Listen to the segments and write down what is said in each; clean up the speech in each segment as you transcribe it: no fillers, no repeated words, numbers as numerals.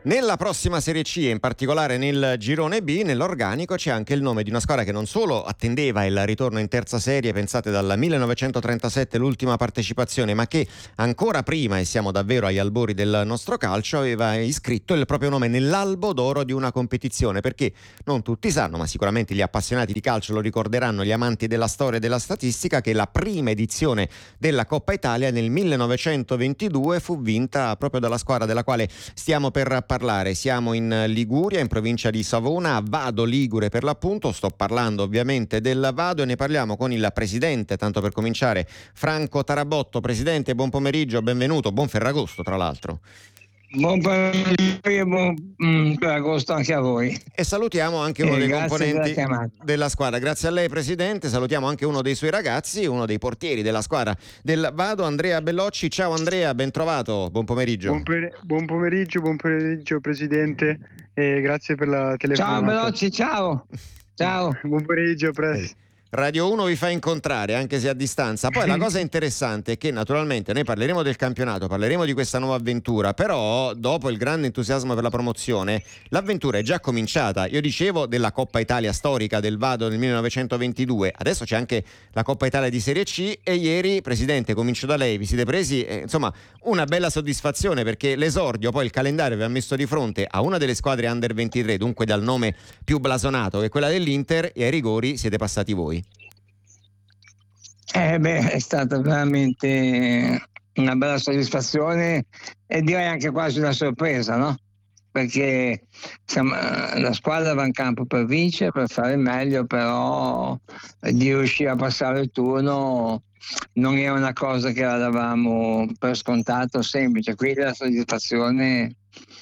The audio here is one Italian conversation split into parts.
Nella prossima Serie C, e in particolare nel girone B, nell'organico c'è anche il nome di una squadra che non solo attendeva il ritorno in terza serie, pensate dal 1937 l'ultima partecipazione, ma che ancora prima, e siamo davvero agli albori del nostro calcio, aveva iscritto il proprio nome nell'albo d'oro di una competizione, perché non tutti sanno, ma sicuramente gli appassionati di calcio lo ricorderanno, gli amanti della storia e della statistica, che la prima edizione della Coppa Italia nel 1922 fu vinta proprio dalla squadra della quale stiamo per parlare. Siamo in Liguria, in provincia di Savona, a Vado Ligure per l'appunto. Sto parlando ovviamente del Vado e ne parliamo con il presidente, tanto per cominciare, Franco Tarabotto. Presidente, buon pomeriggio, benvenuto, buon Ferragosto tra l'altro. Buon pomeriggio e buon Ferragosto anche a voi. E salutiamo anche uno dei componenti della squadra. Grazie a lei, presidente. Salutiamo anche uno dei suoi ragazzi, uno dei portieri della squadra del Vado, Andrea Bellocci. Ciao Andrea, ben trovato, buon pomeriggio. Buon pomeriggio presidente, e grazie per la telefonata. Ciao Bellocci, ciao. Buon pomeriggio, Radio 1 vi fa incontrare anche se a distanza. Poi la cosa interessante è che naturalmente noi parleremo del campionato, parleremo di questa nuova avventura, però dopo il grande entusiasmo per la promozione l'avventura è già cominciata. Io dicevo della Coppa Italia storica del Vado nel 1922, adesso c'è anche la Coppa Italia di Serie C e ieri, presidente, comincio da lei, vi siete presi insomma una bella soddisfazione, perché l'esordio, poi il calendario vi ha messo di fronte a una delle squadre under 23, dunque dal nome più blasonato che è quella dell'Inter, e ai rigori siete passati voi. È stata veramente una bella soddisfazione e direi anche quasi una sorpresa, no? Perché la squadra va in campo per vincere, per fare meglio, però di riuscire a passare il turno non è una cosa che la davamo per scontato semplice, quindi la soddisfazione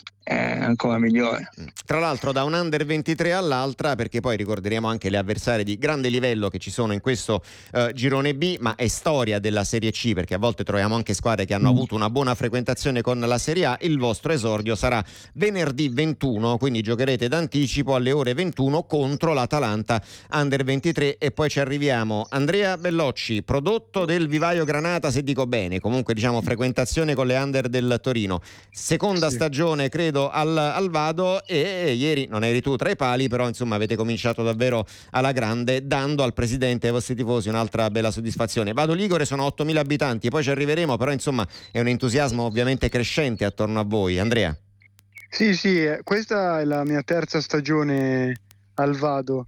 è ancora migliore. Tra l'altro da un under 23 all'altra, perché poi ricorderemo anche le avversarie di grande livello che ci sono in questo girone B, ma è storia della Serie C, perché a volte troviamo anche squadre che hanno avuto una buona frequentazione con la Serie A. Il vostro esordio sarà venerdì 21, quindi giocherete d'anticipo alle ore 21 contro l'Atalanta under 23 e poi ci arriviamo. Andrea Bellocci, prodotto del Vivaio Granata, se dico bene, comunque diciamo frequentazione con le under del Torino, seconda stagione credo al Vado, e ieri non eri tu tra i pali, però insomma avete cominciato davvero alla grande, dando al presidente e ai vostri tifosi un'altra bella soddisfazione. Vado Ligure sono 8.000 abitanti, poi ci arriveremo, però insomma è un entusiasmo ovviamente crescente attorno a voi. Andrea? Sì, questa è la mia terza stagione al Vado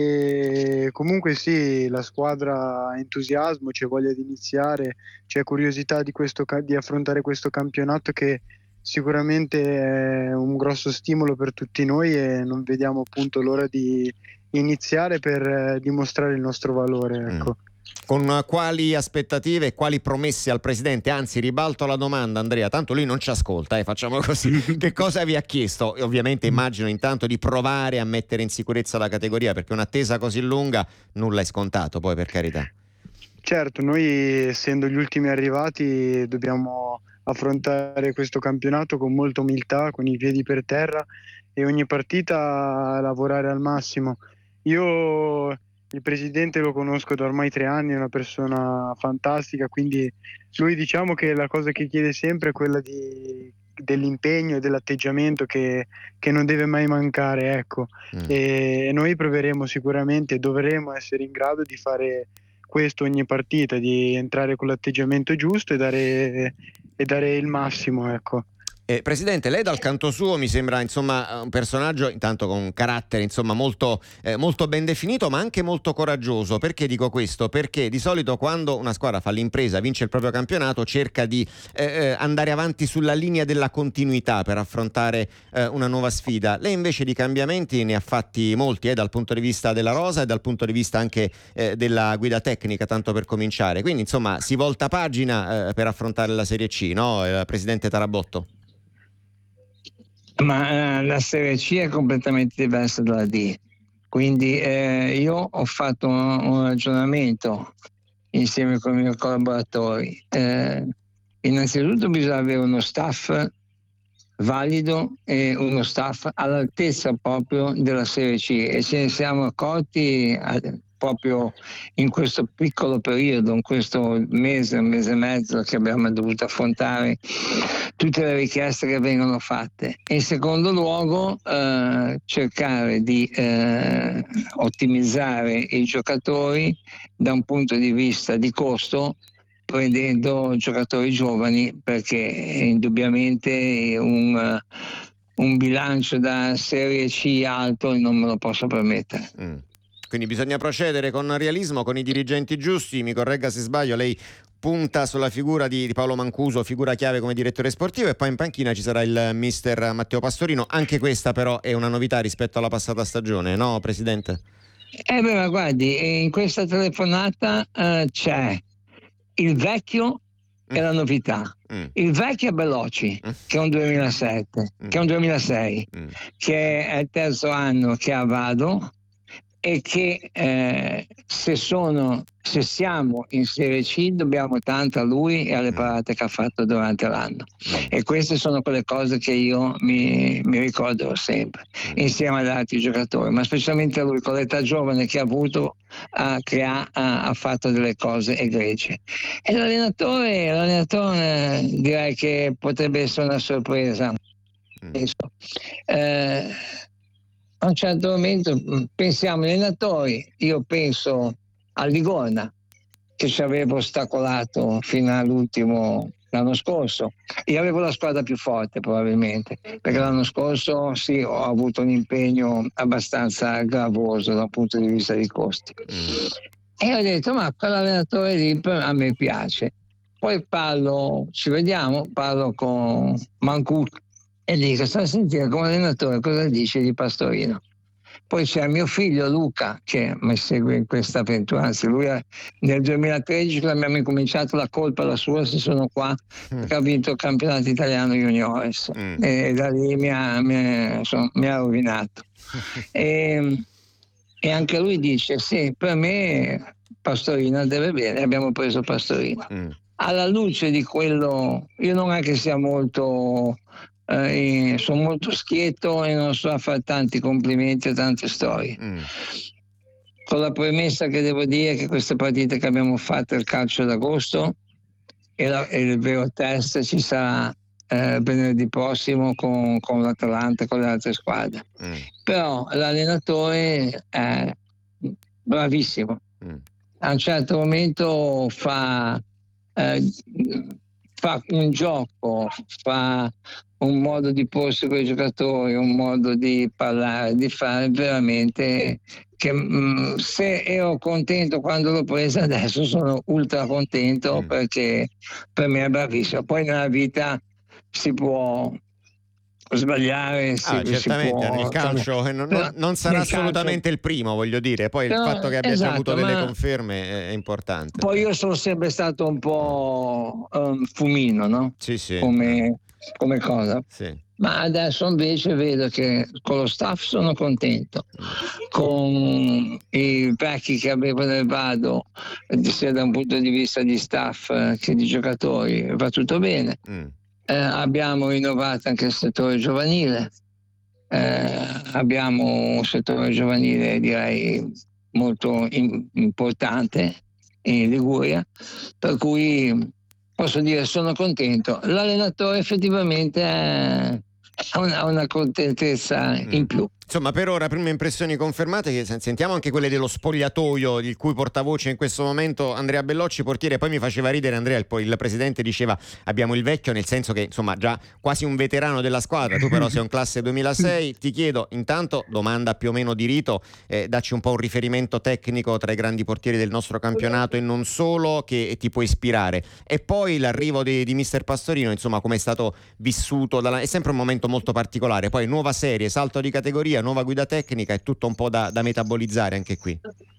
e comunque sì, la squadra ha entusiasmo, c'è voglia di iniziare, c'è curiosità di affrontare questo campionato, che sicuramente è un grosso stimolo per tutti noi, e non vediamo appunto l'ora di iniziare per dimostrare il nostro valore, ecco. Con quali aspettative e quali promesse al presidente? Anzi, ribalto la domanda, Andrea, tanto lui non ci ascolta, facciamo così. Che cosa vi ha chiesto? E ovviamente immagino intanto di provare a mettere in sicurezza la categoria, perché un'attesa così lunga nulla è scontato, poi, per carità. Certo, noi essendo gli ultimi arrivati dobbiamo affrontare questo campionato con molta umiltà, con i piedi per terra, e ogni partita lavorare al massimo. Io il presidente lo conosco da ormai 3 anni, è una persona fantastica, quindi lui, diciamo che la cosa che chiede sempre è quella dell'impegno e dell'atteggiamento che non deve mai mancare, ecco. E noi proveremo sicuramente, dovremo essere in grado di fare questo ogni partita, di entrare con l'atteggiamento giusto e dare il massimo, ecco. Presidente, lei dal canto suo mi sembra insomma un personaggio intanto con un carattere insomma molto ben definito, ma anche molto coraggioso. Perché dico questo? Perché di solito quando una squadra fa l'impresa, vince il proprio campionato, cerca di andare avanti sulla linea della continuità per affrontare una nuova sfida. Lei invece di cambiamenti ne ha fatti molti, dal punto di vista della rosa e dal punto di vista anche della guida tecnica, tanto per cominciare. Quindi insomma si volta pagina per affrontare la Serie C, no, Presidente Tarabotto? Ma la Serie C è completamente diversa dalla D, quindi io ho fatto un ragionamento insieme con i miei collaboratori. Innanzitutto bisogna avere uno staff valido e uno staff all'altezza proprio della Serie C, e ce ne siamo accorti proprio in questo piccolo periodo, in questo un mese e mezzo che abbiamo dovuto affrontare tutte le richieste che vengono fatte. In secondo luogo cercare di ottimizzare i giocatori da un punto di vista di costo, prendendo giocatori giovani, perché indubbiamente un bilancio da Serie C alto non me lo posso permettere. Quindi bisogna procedere con realismo, con i dirigenti giusti. Mi corregga se sbaglio, lei punta sulla figura di Paolo Mancuso, figura chiave come direttore sportivo, e poi in panchina ci sarà il mister Matteo Pastorino. Anche questa però è una novità rispetto alla passata stagione, no Presidente? Ma guardi, in questa telefonata c'è il vecchio e la novità. Il vecchio è Bellocci, che è un 2007, che è un 2006, che è il terzo anno che ha Vado, e che se siamo in Serie C dobbiamo tanto a lui e alle parate che ha fatto durante l'anno, e queste sono quelle cose che io mi ricorderò sempre, insieme ad altri giocatori, ma specialmente a lui, con l'età giovane che ha avuto, che ha fatto delle cose egregie. E l'allenatore direi che potrebbe essere una sorpresa. A un certo momento pensiamo agli allenatori, io penso a Ligona, che ci avevo ostacolato fino all'ultimo l'anno scorso. Io avevo la squadra più forte probabilmente, perché l'anno scorso sì, ho avuto un impegno abbastanza gravoso dal punto di vista dei costi. E ho detto, ma quell'allenatore lì a me piace. Poi parlo con Mancuso e dico, sta a sentire come allenatore cosa dice di Pastorino. Poi c'è mio figlio Luca che mi segue in questa avventura, anzi lui nel 2013, quando abbiamo incominciato, la colpa la sua se sono qua, perché ha vinto il campionato italiano juniores, e da lì mi ha rovinato. E anche lui dice, sì, per me Pastorino andrebbe bene, abbiamo preso Pastorino. Alla luce di quello, io non è che sia molto... sono molto schietto e non so a fare tanti complimenti e tante storie, con la premessa che devo dire che queste partite che abbiamo fatto il calcio d'agosto e il vero test ci sarà venerdì prossimo con l'Atalanta e con le altre squadre. Però l'allenatore è bravissimo, a un certo momento fa un gioco, fa un modo di porsi con i giocatori, un modo di parlare, di fare veramente che se ero contento quando l'ho presa, adesso sono ultra contento, perché per me è bravissimo. Poi nella vita si può sbagliare, certamente nel calcio non sarà assolutamente il primo, voglio dire, poi il fatto che abbia già avuto delle conferme è importante. Poi io sono sempre stato un po' fumino, no? Sì. Come cosa. Sì. Ma adesso invece vedo che con lo staff sono contento, con i vecchi che avevo nel Vado, sia da un punto di vista di staff che di giocatori, va tutto bene. Abbiamo rinnovato anche il settore giovanile, abbiamo un settore giovanile direi molto importante in Liguria, per cui posso dire sono contento. L'allenatore effettivamente ha una contentezza in più. Insomma, per ora prime impressioni confermate, che sentiamo anche quelle dello spogliatoio, il cui portavoce in questo momento Andrea Bellocci, portiere. Poi mi faceva ridere Andrea, poi il presidente diceva abbiamo il vecchio, nel senso che insomma già quasi un veterano della squadra, tu però sei un classe 2006. Ti chiedo intanto, domanda più o meno di rito, dacci un po' un riferimento tecnico tra i grandi portieri del nostro campionato e non solo, che ti può ispirare, e poi l'arrivo di mister Pastorino, insomma come è stato vissuto, è sempre un momento molto particolare, poi nuova serie, salto di categoria, nuova guida tecnica, è tutto un po' da metabolizzare anche qui.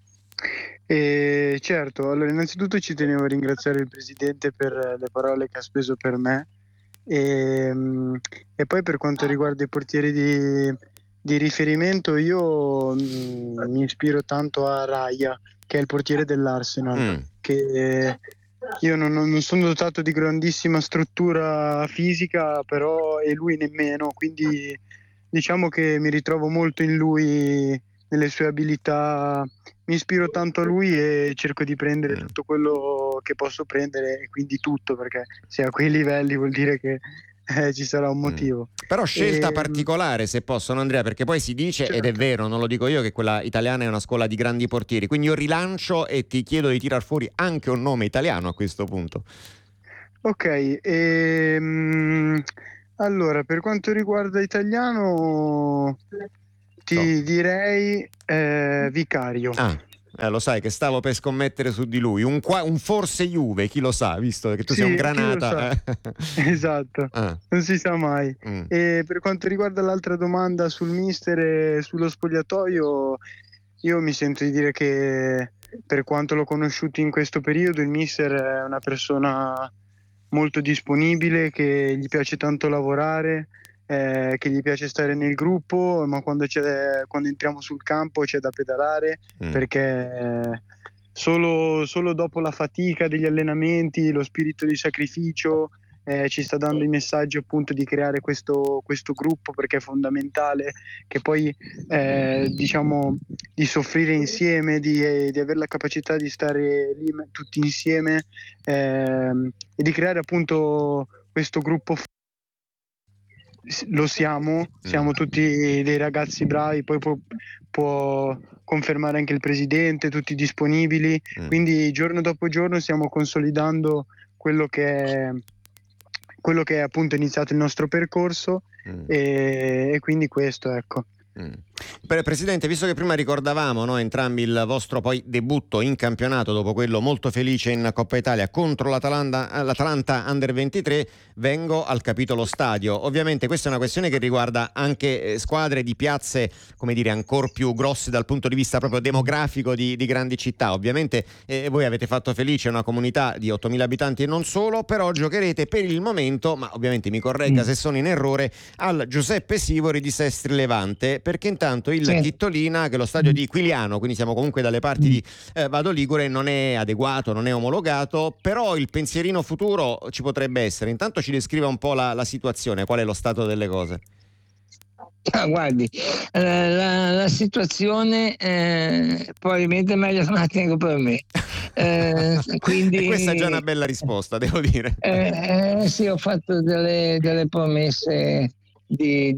Certo, allora innanzitutto ci tenevo a ringraziare il presidente per le parole che ha speso per me, e poi per quanto riguarda i portieri di riferimento, io mi ispiro tanto a Raya, che è il portiere dell'Arsenal, che io non sono dotato di grandissima struttura fisica, però, e lui nemmeno, quindi diciamo che mi ritrovo molto in lui, nelle sue abilità, mi mi ispiro tanto a lui e cerco di prendere tutto quello che posso prendere, e quindi tutto, perché se a quei livelli vuol dire che ci sarà un motivo. Però scelta particolare, se posso, no, Andrea, perché poi si dice, certo. ed è vero, non lo dico io, che quella italiana è una scuola di grandi portieri, quindi io rilancio e ti chiedo di tirar fuori anche un nome italiano a questo punto. Ok, allora, per quanto riguarda italiano ti direi Vicario. Lo sai che stavo per scommettere su di lui, un forse Juve, chi lo sa, visto che tu sei un granata. Esatto, non si sa mai. E per quanto riguarda l'altra domanda sul mister e sullo spogliatoio, io mi sento di dire che, per quanto l'ho conosciuto in questo periodo, il mister è una persona molto disponibile, che gli piace tanto lavorare, che gli piace stare nel gruppo, ma quando entriamo sul campo c'è da pedalare, perché solo dopo la fatica degli allenamenti, lo spirito di sacrificio, ci sta dando i messaggi appunto di creare questo gruppo, perché è fondamentale che poi diciamo di soffrire insieme, di avere la capacità di stare lì tutti insieme, e di creare appunto questo gruppo. Lo siamo tutti dei ragazzi bravi, poi può confermare anche il presidente, tutti disponibili, quindi giorno dopo giorno stiamo consolidando quello che è appunto iniziato il nostro percorso, e quindi questo, ecco. Presidente, visto che prima ricordavamo, no, entrambi il vostro poi debutto in campionato dopo quello molto felice in Coppa Italia contro l'Atalanta Under 23, vengo al capitolo stadio. Ovviamente questa è una questione che riguarda anche squadre di piazze, come dire, ancora più grosse dal punto di vista proprio demografico di grandi città. Ovviamente voi avete fatto felice una comunità di 8.000 abitanti e non solo, però giocherete per il momento, ma ovviamente mi corregga se sono in errore, al Giuseppe Sivori di Sestri Levante, perché intanto il Chittolina, che è lo stadio di Quiliano, quindi siamo comunque dalle parti di Vado Ligure, non è adeguato, non è omologato, però il pensierino futuro ci potrebbe essere. Intanto ci descriva un po' la situazione, qual è lo stato delle cose. Guardi, la situazione probabilmente è meglio che la tengo per me. Quindi, e questa è già una bella risposta, devo dire. Sì, ho fatto delle promesse di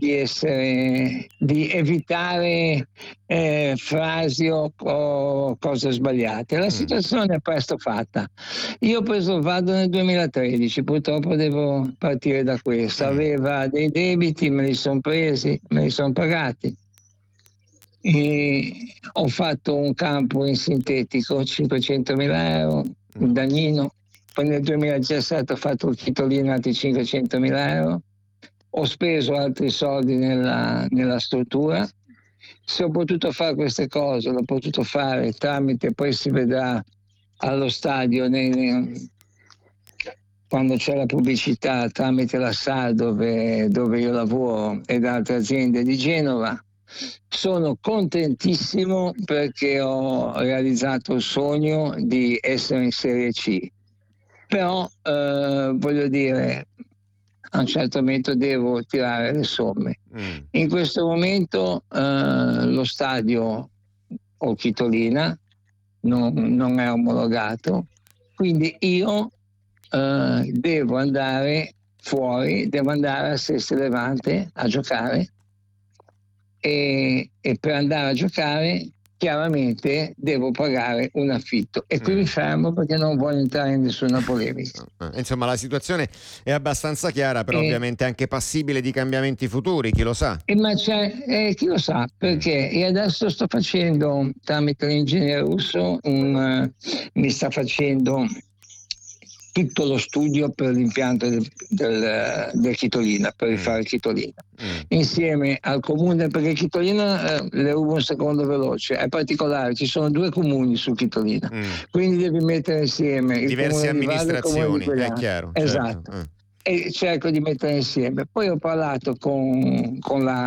evitare frasi o cose sbagliate. La situazione è presto fatta. Io ho preso il Vado nel 2013, purtroppo devo partire da questo. Aveva dei debiti, me li sono presi, me li sono pagati. E ho fatto un campo in sintetico, 500.000 euro, un Dagnino. Poi nel 2017 ho fatto il Chittolino, altri 500.000 euro. Ho speso altri soldi nella struttura. Se ho potuto fare queste cose, l'ho potuto fare tramite, poi si vedrà allo stadio quando c'è la pubblicità, tramite la SAR dove io lavoro, ed altre aziende di Genova. Sono contentissimo perché ho realizzato il sogno di essere in Serie C, però voglio dire, a un certo momento devo tirare le somme. In questo momento lo stadio o Chittolina non è omologato, quindi io devo andare fuori, devo andare a Sestri Levante a giocare, e per andare a giocare chiaramente devo pagare un affitto, e qui mi fermo perché non voglio entrare in nessuna polemica. Insomma, la situazione è abbastanza chiara, però ovviamente anche passibile di cambiamenti futuri, chi lo sa? Ma c'è, chi lo sa, perché io adesso sto facendo, tramite l'ingegnere Russo, mi sta facendo tutto lo studio per l'impianto del Chittolina, per rifare il Chittolina, insieme al comune, perché il Chittolina, le rubo un secondo veloce, è particolare, ci sono 2 comuni sul Chittolina, quindi devi mettere insieme il diverse comune amministrazioni, di Vado, è chiaro. Esatto. Certo. E cerco di mettere insieme. Poi ho parlato con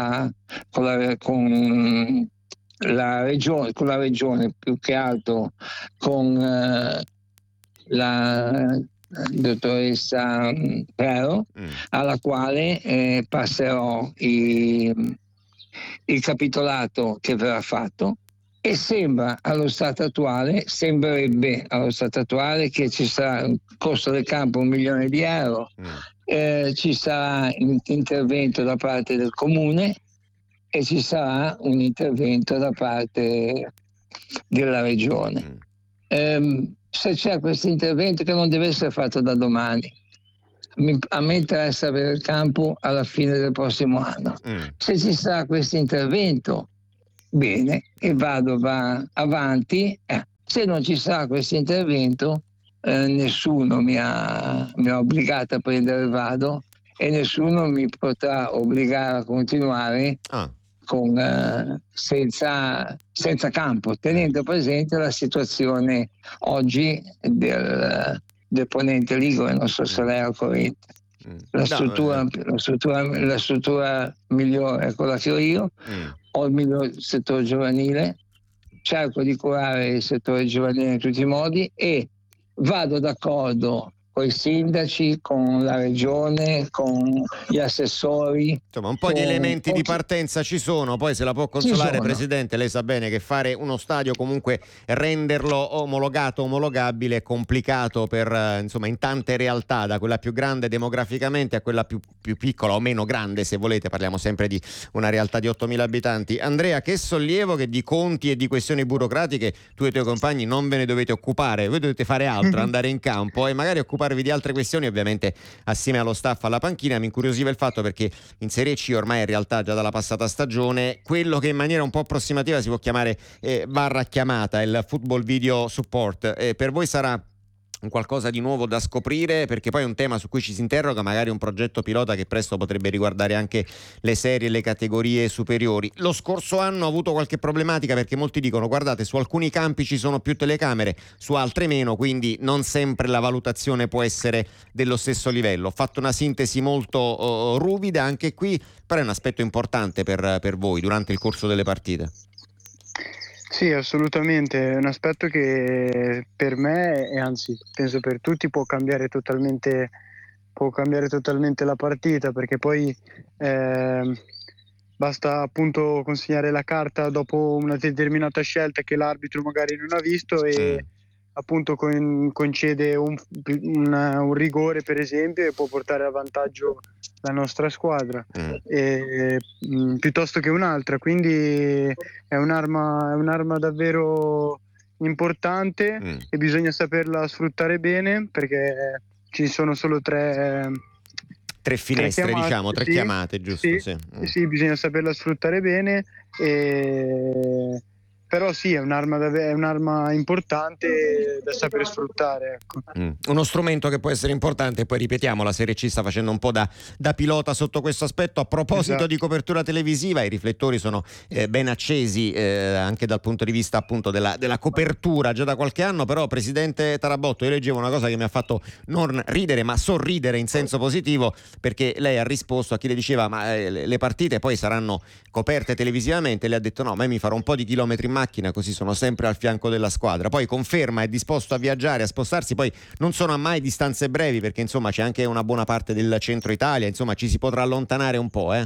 la regione, più che altro con la dottoressa Pero, alla quale passerò il capitolato che verrà fatto, E sembrerebbe allo stato attuale che ci sarà un costo del campo 1 milione di euro, ci sarà un intervento da parte del comune e ci sarà un intervento da parte della regione. Se c'è questo intervento, che non deve essere fatto da domani, a me interessa avere il campo alla fine del prossimo anno. Se ci sarà questo intervento, bene, e va avanti. Se non ci sarà questo intervento, nessuno mi ha obbligato a prendere il vado e nessuno mi potrà obbligare a continuare senza campo, tenendo presente la situazione oggi del Ponente Ligure. Non so se lei è al corrente. La struttura migliore è quella che ho io. Ho il miglior settore giovanile, cerco di curare il settore giovanile in tutti i modi e vado d'accordo con i sindaci, con la regione, con gli assessori. Insomma, un po' di elementi di partenza ci sono, poi se la può consolare, Presidente. Lei sa bene che fare uno stadio, comunque renderlo omologabile è complicato per insomma, in tante realtà, da quella più grande demograficamente a quella più piccola o meno grande, se volete, parliamo sempre di una realtà di 8.000 abitanti. Andrea, che sollievo che di conti e di questioni burocratiche tu e i tuoi compagni non ve ne dovete occupare, voi dovete fare altro, andare in campo e magari occuparvi di altre questioni, ovviamente assieme allo staff alla panchina. Mi incuriosiva il fatto perché in Serie C ormai in realtà già dalla passata stagione quello che in maniera un po' approssimativa si può chiamare barra chiamata il football video support, per voi sarà un qualcosa di nuovo da scoprire, perché poi è un tema su cui ci si interroga, magari un progetto pilota che presto potrebbe riguardare anche le serie e le categorie superiori. Lo scorso anno ho avuto qualche problematica perché molti dicono: guardate, su alcuni campi ci sono più telecamere, su altri meno, quindi non sempre la valutazione può essere dello stesso livello. Ho fatto una sintesi molto ruvida anche qui, però è un aspetto importante per voi durante il corso delle partite. Sì, assolutamente, è un aspetto che per me e anzi penso per tutti può cambiare totalmente la partita, perché poi basta appunto consegnare la carta dopo una determinata scelta che l'arbitro magari non ha visto e appunto concede un rigore, per esempio, e può portare a vantaggio la nostra squadra piuttosto che un'altra, quindi è un'arma davvero importante e bisogna saperla sfruttare bene, perché ci sono solo tre finestre, tre chiamate, giusto? Sì, bisogna saperla sfruttare bene, però sì, è un'arma importante da saper sfruttare, ecco. Uno strumento che può essere importante. Poi ripetiamo, la Serie C sta facendo un po' da pilota sotto questo aspetto. A proposito di copertura televisiva, i riflettori sono ben accesi anche dal punto di vista appunto della copertura già da qualche anno. Però, Presidente Tarabotto, io leggevo una cosa che mi ha fatto non ridere ma sorridere in senso positivo, perché lei ha risposto a chi le diceva: ma le partite poi saranno coperte televisivamente. Lei ha detto: no, ma io mi farò un po' di chilometri in macchina, così sono sempre al fianco della squadra. Poi conferma, è disposto a viaggiare, a spostarsi. Poi non sono mai distanze brevi, perché insomma c'è anche una buona parte del centro Italia, insomma ci si potrà allontanare un po'.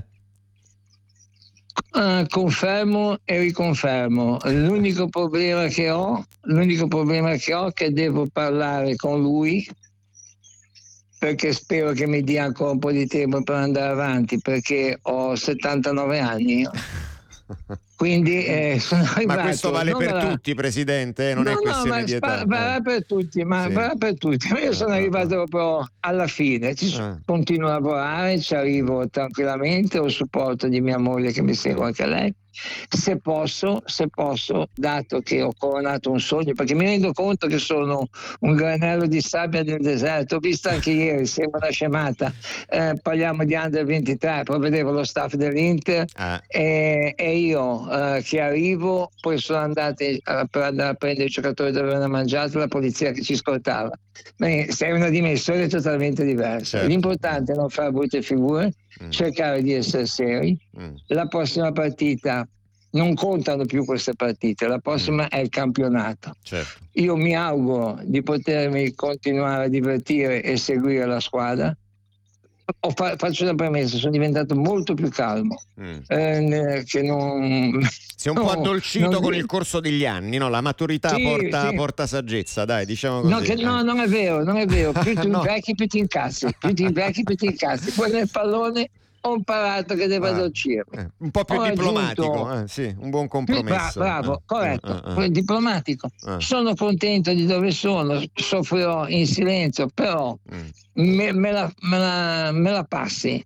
Confermo e riconfermo. L'unico problema che ho è che devo parlare con lui, perché spero che mi dia ancora un po' di tempo per andare avanti, perché ho 79 anni. Quindi sono arrivato. Ma questo vale per tutti, Presidente, non è questione di età. Vale per tutti, vale per tutti. Io sono arrivato proprio alla fine. Continuo a lavorare, ci arrivo tranquillamente, ho il supporto di mia moglie che mi segue anche lei. Se posso, dato che ho coronato un sogno, perché mi rendo conto che sono un granello di sabbia del deserto. Ho visto anche ieri, sembra una scemata, parliamo di Under 23, poi vedevo lo staff dell'Inter e io che arrivo, poi sono andati per andare a prendere i giocatori dove avevano mangiato, la polizia che ci scortava. Sei una dimensione totalmente diversa. Certo. L'importante è non fare brutte figure, cercare di essere seri. La prossima partita non contano più queste partite, la prossima è il campionato. Certo. Io mi auguro di potermi continuare a divertire e seguire la squadra, faccio una premessa, sono diventato molto più calmo. Che non... Si è un po' addolcito con il corso degli anni, no? La maturità porta saggezza, dai, diciamo così. No, non è vero. Più ti invecchi, più ti incazzi. Poi nel pallone ho imparato che devo addolcirmi. Un po' più diplomatico, sì, un buon compromesso. Bravo, corretto, diplomatico. Sono contento di dove sono, soffrirò in silenzio, però me la passi.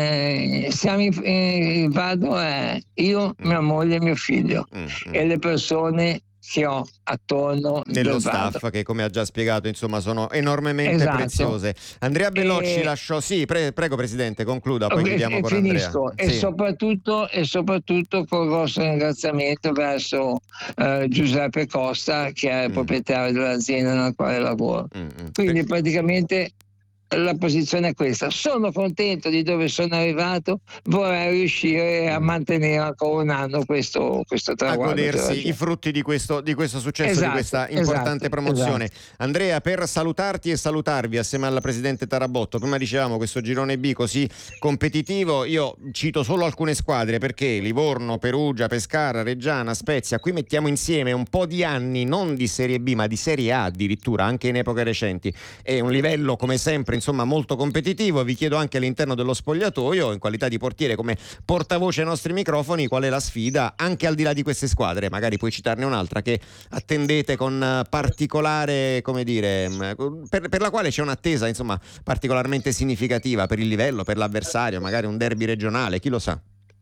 Vado io, mia moglie e mio figlio e le persone che ho attorno nello staff, che come ha già spiegato insomma sono enormemente preziose. Andrea Bellocci lasciò prego Presidente, concluda, poi chiudiamo con finisco. Andrea. E soprattutto con il vostro ringraziamento verso Giuseppe Costa, che è il proprietario dell'azienda nella quale lavoro. Quindi praticamente la posizione è questa: sono contento di dove sono arrivato, vorrei riuscire a mantenere ancora un anno questo traguardo, a godersi i frutti di questo successo, di questa importante promozione. Andrea, per salutarti e salutarvi assieme al Presidente Tarabotto, prima dicevamo questo girone B così competitivo, io cito solo alcune squadre perché Livorno, Perugia, Pescara, Reggiana, Spezia, qui mettiamo insieme un po' di anni non di Serie B ma di Serie A addirittura, anche in epoche recenti, è un livello come sempre insomma molto competitivo. Vi chiedo anche all'interno dello spogliatoio, in qualità di portiere, come portavoce ai nostri microfoni, qual è la sfida anche al di là di queste squadre, magari puoi citarne un'altra che attendete con particolare, come dire, per la quale c'è un'attesa insomma particolarmente significativa per il livello, per l'avversario, magari un derby regionale, chi lo sa.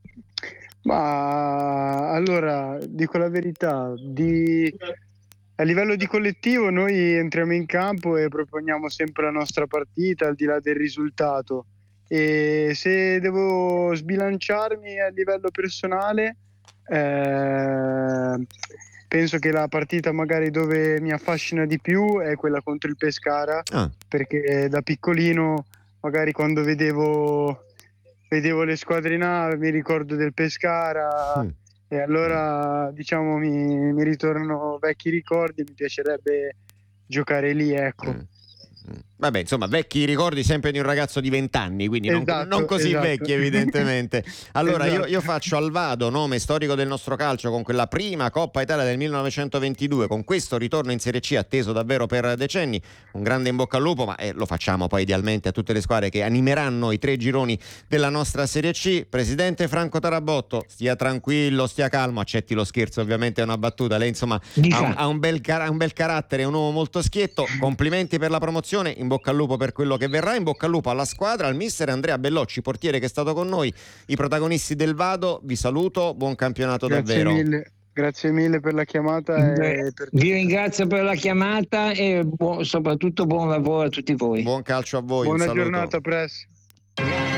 Ma allora dico la verità, a livello di collettivo noi entriamo in campo e proponiamo sempre la nostra partita al di là del risultato, e se devo sbilanciarmi a livello personale penso che la partita magari dove mi affascina di più è quella contro il Pescara, perché da piccolino magari quando vedevo le squadre in A mi ricordo del Pescara. E allora diciamo mi ritornano vecchi ricordi, mi piacerebbe giocare lì, ecco. Vabbè, insomma, vecchi ricordi sempre di un ragazzo di 20 anni, quindi non così vecchi evidentemente. Allora io faccio al vado, nome storico del nostro calcio, con quella prima Coppa Italia del 1922, con questo ritorno in Serie C atteso davvero per decenni, un grande in bocca al lupo, ma lo facciamo poi idealmente a tutte le squadre che animeranno i 3 gironi della nostra Serie C. Presidente Franco Tarabotto, stia tranquillo, stia calmo, accetti lo scherzo, ovviamente è una battuta, lei insomma ha un bel carattere, è un uomo molto schietto, complimenti per la promozione, in bocca al lupo per quello che verrà, in bocca al lupo alla squadra, al mister Andrea Bellocci, portiere che è stato con noi, i protagonisti del Vado, vi saluto, buon campionato. Davvero. Grazie mille per la chiamata. Vi ringrazio per la chiamata e soprattutto buon lavoro a tutti voi. Buon calcio a voi. Buona giornata, Press.